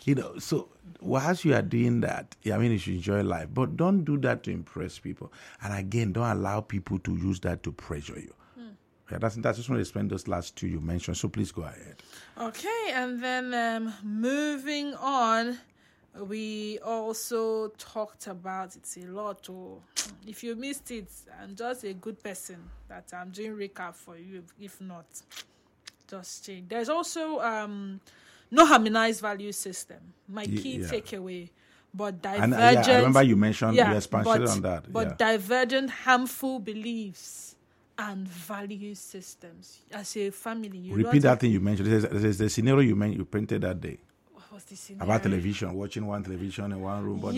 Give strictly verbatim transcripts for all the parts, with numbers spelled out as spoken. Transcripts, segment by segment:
You know, so whilst you are doing that, I mean, you should enjoy life, but don't do that to impress people. And again, don't allow people to use that to pressure you. Hmm. Yeah, that's, that's just want to explain those last two you mentioned. So please go ahead. Okay, and then um, moving on, we also talked about it's a lot. Oh, if you missed it, I'm just a good person that I'm doing recap for you. If not, just change. There's also um, no harmonized value system. My key yeah. takeaway, but divergent. And, uh, yeah, I remember you mentioned yeah, you expanded on that. But yeah. divergent, harmful beliefs and value systems. As a family, you repeat that thing you mentioned. There's, there's the scenario you mentioned, you printed that day. What was the scenario? About television, watching one television in one room. But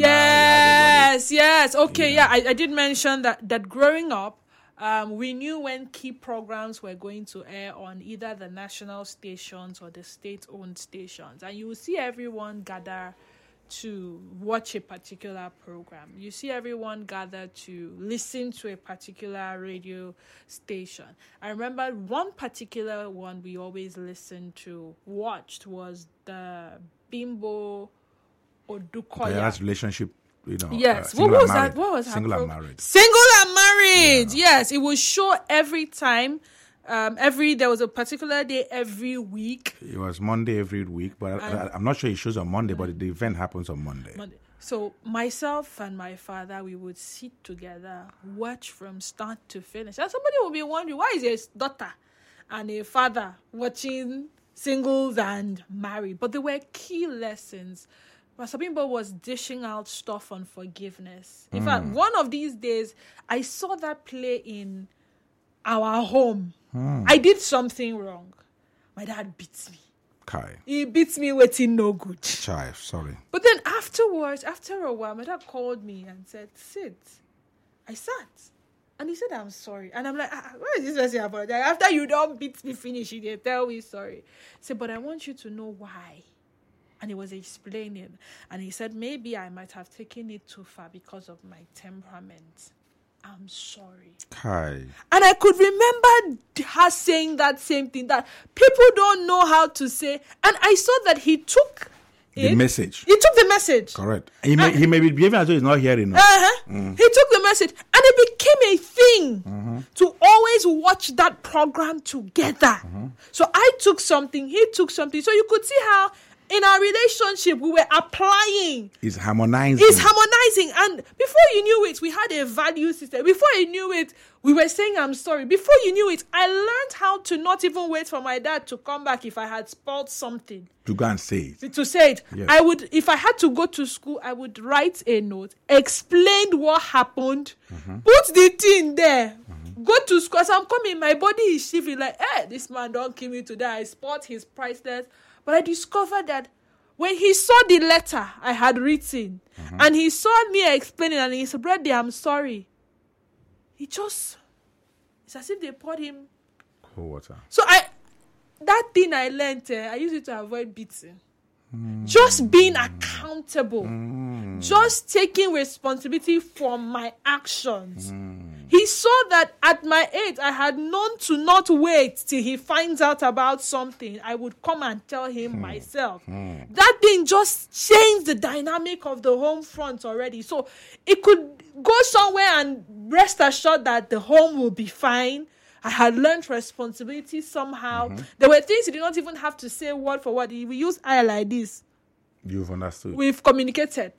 yes, now yes. Okay, yeah, yeah I, I did mention that, that growing up, um, we knew when key programs were going to air on either the national stations or the state-owned stations. And you will see everyone gather to watch a particular program. You see everyone gather to listen to a particular radio station. I remember one particular one we always listened to, watched, was the Bimbo Odukoya. Yeah, that's relationship, you know. Yes. Uh, what was married. that? What was Single her and pro- married. Single and married. Yeah. Yes. It was show every time. Um, every there was a particular day every week. It was Monday every week, but I, I'm not sure it shows on Monday, but the event happens on Monday. Monday. So myself and my father, we would sit together, watch from start to finish. And somebody will be wondering, why is a daughter and a father watching singles and married? But there were key lessons. Pastor Bimbo was dishing out stuff on forgiveness. In mm. fact, one of these days, I saw that play in our home. Hmm. I did something wrong. My dad beats me. Kai. He beats me waiting no good. Child, sorry. But then afterwards, after a while, my dad called me and said, sit. I sat. And he said, I'm sorry. And I'm like, ah, why is this person apologize? After you don't beat me finish, they tell me sorry. He said, but I want you to know why. And he was explaining. And he said, maybe I might have taken it too far because of my temperament. I'm sorry. Kai. And I could remember her saying that same thing, that people don't know how to say. And I saw that he took the it. message. He took the message. Correct. He may, he may be behaving as though he's not hearing. Uh-huh. Mm. He took the message. And it became a thing mm-hmm. to always watch that program together. Mm-hmm. So I took something, he took something. So you could see how in our relationship, we were applying. It's harmonizing. It's harmonizing. And before you knew it, we had a value system. Before you knew it, we were saying, I'm sorry. Before you knew it, I learned how to not even wait for my dad to come back if I had spoiled something. To go and say it. To say it. Yes. I would, if I had to go to school, I would write a note, explain what happened, mm-hmm. put the thing there, mm-hmm. go to school. As I'm coming, my body is shivering like, hey, this man don't kill me today. I spot his priceless. But I discovered that when he saw the letter I had written, mm-hmm. and he saw me explaining, and he said, Brady, I'm sorry. He just, it's as if they poured him cold water. So I, that thing I learned, uh, I use it to avoid beating. Mm. Just being accountable. Mm. Just taking responsibility for my actions. Mm. He saw that at my age, I had known to not wait till he finds out about something. I would come and tell him mm. myself. Mm. That thing just changed the dynamic of the home front already. So it could go somewhere and rest assured that the home will be fine. I had learned responsibility somehow. Mm-hmm. There were things you did not even have to say word for word. We use I like this. You've understood. We've communicated.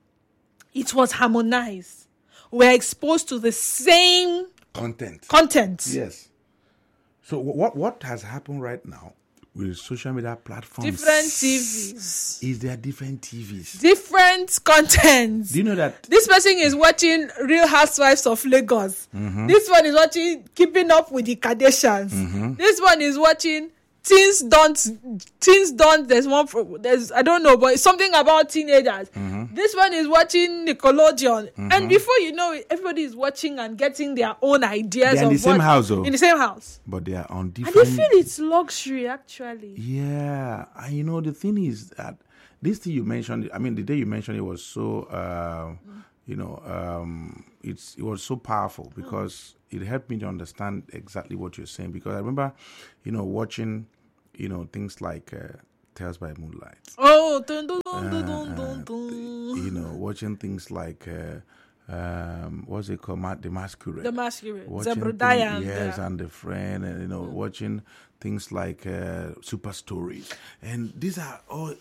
It was harmonized. We're exposed to the same content. Content. Yes. So what what has happened right now with social media platforms? Different T Vs. Is there different T Vs? Different contents. Do you know that? This person is watching Real Housewives of Lagos. Mm-hmm. This one is watching Keeping Up with the Kardashians. Mm-hmm. This one is watching Teens Don't, Teens Don't, there's one, there's, I don't know, but it's something about teenagers. Mm-hmm. This one is watching Nickelodeon. Mm-hmm. And before you know it, everybody is watching and getting their own ideas. They're in of the same what, house, though. In the same house. But they are on different... And they feel it's luxury, actually. Yeah. And you know, the thing is that this thing you mentioned, I mean, the day you mentioned it was so, uh, mm. you know, um, it's it was so powerful because mm. it helped me to understand exactly what you're saying. Because I remember, you know, watching, you know, things like uh, Tales by Moonlight. Oh, dun, dun, dun, dun, dun, dun, dun. You know, watching things like uh, um, what's it called, Ma- The Masquerade. The Masquerade, Watching Zebediah, things- and yes, uh, and the friend, and you know, watching things like uh, Super Stories, and these are all.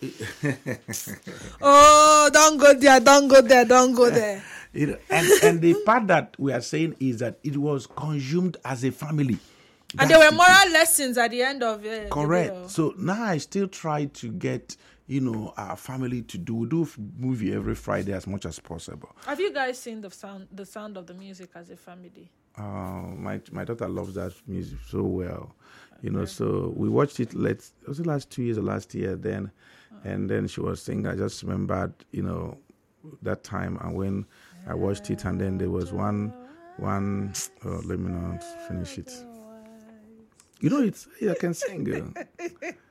oh, don't go there, don't go there, don't go there. You know, and and the part that we are saying is that it was consumed as a family. And That's there were the- moral lessons at the end of it. Correct. So now I still try to get, you know, our family to do we do f- movie every Friday as much as possible. Have you guys seen the sound, the sound of the music as a family? Uh, my my daughter loves that music so well, you know. So we watched it. Let was it last two years or last year then, and then she was saying. I just remembered, you know, that time and when I watched it, and then there was one one. Oh, let me not finish it. You know, it's I can sing. Uh,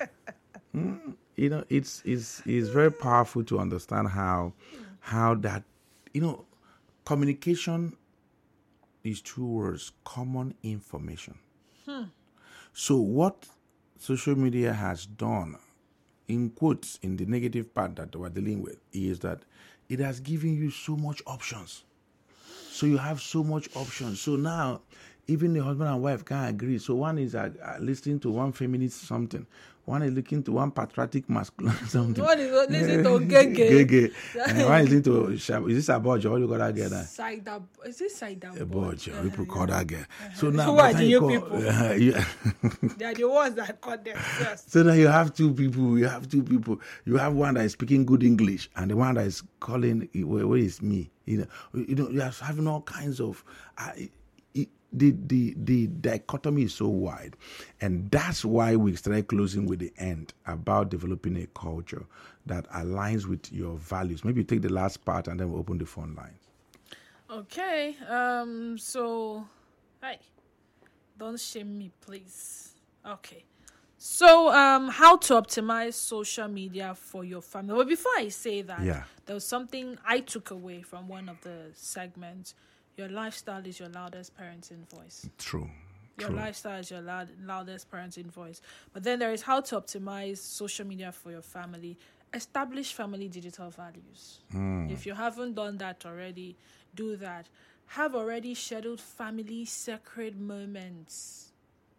mm, you know, it's it's it's very powerful to understand how how that, you know, communication is two words: common information. Hmm. So what social media has done, in quotes, in the negative part that we're dealing with, is that it has given you so much options. So you have so much options. So now, even the husband and wife can't agree. So one is uh, uh, listening to one feminist something. One is looking to one patriotic masculine something. One is listening to Gege. Gege. And one is listening to, Shab- is this Aborja? What do you call that girl? now? Side up. Is it side up? Aborja. People call that girl. So now, Who by are the the time you call- people? uh, yeah. They are the ones that caught them first. So now you have two people. You have two people. You have one that is speaking good English, and the one that is calling, where, where is me? You know, you know, you are having all kinds of. Uh, it, the the the dichotomy is so wide, and that's why we started closing with the end about developing a culture that aligns with your values. Maybe you take the last part, and then we'll open the phone lines. Okay. Um. So, hi. Don't shame me, please. Okay. So, um, how to optimize social media for your family? Well, before I say that, Yeah. there was something I took away from one of the segments. Your lifestyle is your loudest parenting voice. True. Your True. lifestyle is your loud, loudest parenting voice. But then there is how to optimize social media for your family. Establish family digital values. If you haven't done that already, do that. Have already scheduled family sacred moments.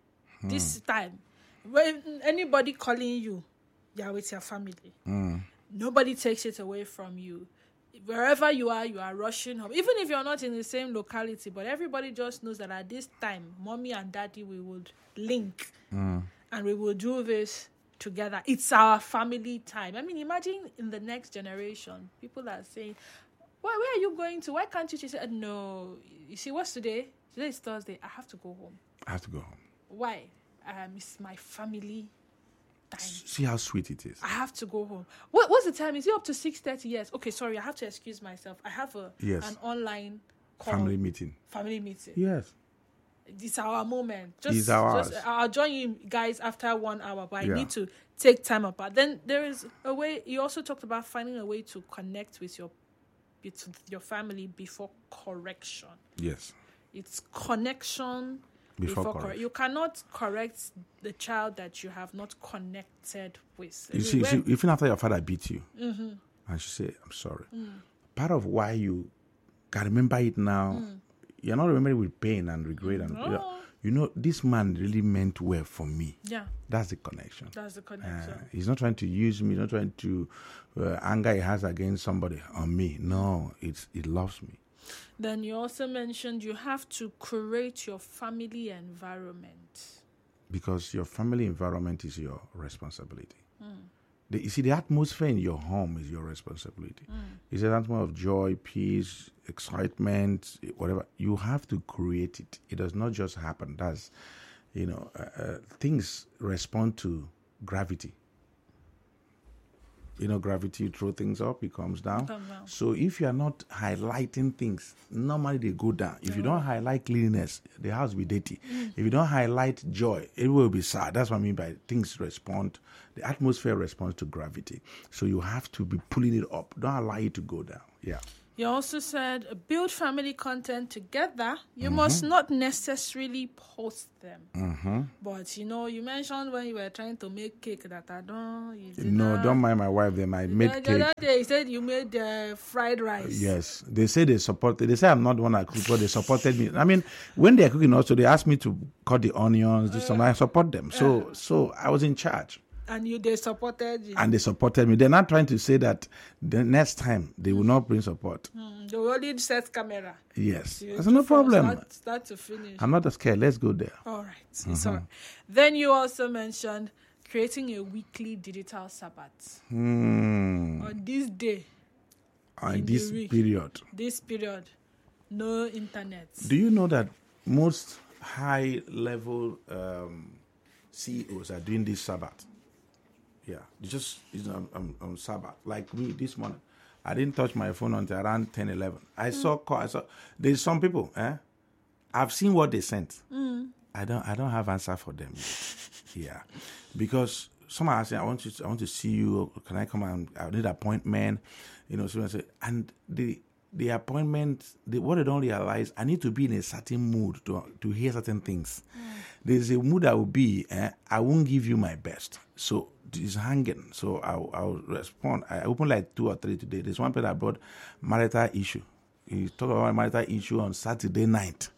This time, when anybody calling you, you're with your family. Nobody takes it away from you. Wherever you are, you are rushing home. Even if you're not in the same locality, but everybody just knows that at this time, mommy and daddy, we would link and we will do this together. It's our family time. I mean, imagine in the next generation, people are saying, where, where are you going to? Why can't you? She said, no. You see, what's today? Today is Thursday. I have to go home. I have to go home. Why? Um, it's my family time. See how sweet it is. I have to go home. What what's the time? Is it up to six thirty? Yes. Okay, sorry, I have to excuse myself. I have a Yes. an online call, Family meeting. family meeting. Yes. It's our moment. Just, It's ours. just I'll join you guys after one hour, but I Yeah. need to take time apart. Then there is a way. You also talked about finding a way to connect with your with your family before correction. Yes. It's connection Before before, correction. correction. You cannot correct the child that you have not connected with. You see, you When- see, even after your father beat you, and she say, "I'm sorry," part of why you can remember it now, you're not remembering with pain and regret, and you, know, you know, this man really meant well for me. yeah, That's the connection. that's the Uh, connection. he's not trying to use me. He's not trying to uh, anger he has against somebody on me. No, it's it loves me. Then you also mentioned you have to create your family environment. Because your family environment is your responsibility. The, you see, the atmosphere in your home is your responsibility. It's an atmosphere of joy, peace, excitement, whatever. You have to create it. It does not just happen. That's, you know, uh, uh, things respond to gravity. You know, gravity, you throw things up, it comes down. Come down. So if you are not highlighting things, normally they go down. If you don't highlight cleanliness, the house will be dirty. If you don't highlight joy, it will be sad. That's what I mean by things respond. The atmosphere responds to gravity. So you have to be pulling it up. Don't allow it to go down. Yeah. You also said uh, build family content together. You Mm-hmm. must not necessarily post them. Mm-hmm. But, you know, you mentioned when you were trying to make cake that I don't... You did No, not- don't mind my wife. Them, I made The, the cake. other day you said you made uh, fried rice. Yes, they say they supported. They say I'm not the one that cooked, but they supported me. I mean, when they're cooking, also they asked me to cut the onions. This and I support them. So, so I was in charge, And you they supported you. and they supported me. They're not trying to say that the next time they will not bring support. Mm, they only set camera. Yes, You that's do no from problem. Start, start to finish. I'm not scared. Let's go there. All right. It's all right. Then you also mentioned creating a weekly digital Sabbath Hmm. on this day, On in this the week. period, this period, no internet. do you know that most high-level um, C E Os are doing this Sabbath? Yeah, it's just it's on, on, on Sabbath. Like me this morning, I didn't touch my phone until around ten, eleven. I saw call. I saw there's some people. Eh, I've seen what they sent. I don't. I don't have answer for them yet. Yeah, because someone asked me, I want you. To, I want to see you. Can I come and I need an appointment? You know, so I say, and the the appointment. The, what they don't realize, I need to be in a certain mood to to hear certain things. There's a mood I will be. Eh, I won't give you my best. So it's hanging. So I'll, I'll respond. I opened like two or three today. There's one person that brought marital issue. He talked about marital issue on Saturday night.